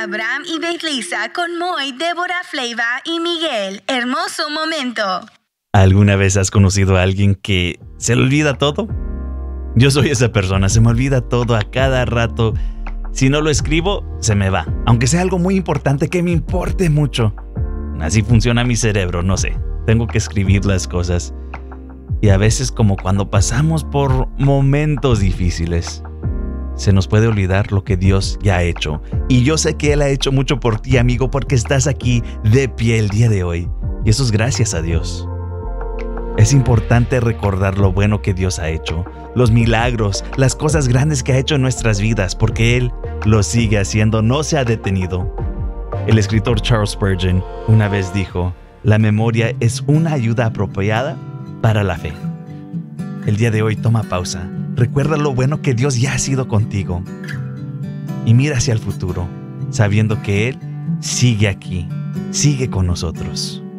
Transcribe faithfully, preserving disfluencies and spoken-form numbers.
Abraham y Betlisa con Moy, Débora, Flava y Miguel. Hermoso momento. ¿Alguna vez has conocido a alguien que se le olvida todo? Yo soy esa persona, se me olvida todo a cada rato. Si no lo escribo, se me va. Aunque sea algo muy importante que me importe mucho. Así funciona mi cerebro, no sé. Tengo que escribir las cosas. Y a veces, como cuando pasamos por momentos difíciles, se nos puede olvidar lo que Dios ya ha hecho. Y yo sé que Él ha hecho mucho por ti, amigo, porque estás aquí de pie el día de hoy. Y eso es gracias a Dios. Es importante recordar lo bueno que Dios ha hecho, los milagros, las cosas grandes que ha hecho en nuestras vidas, porque Él lo sigue haciendo, no se ha detenido. El escritor Charles Spurgeon una vez dijo: la memoria es una ayuda apropiada para la fe. El día de hoy toma pausa, recuerda lo bueno que Dios ya ha sido contigo y mira hacia el futuro, sabiendo que Él sigue aquí, sigue con nosotros.